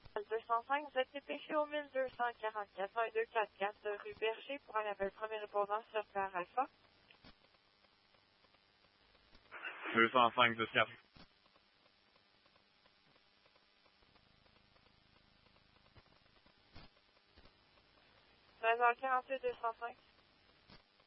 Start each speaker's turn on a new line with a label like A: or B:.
A: 205, vous êtes dépêché au 1244 1244 rue Berger pour un appel premier répondant sur Car Alpha.
B: 205 de service.
A: 13h48, 205.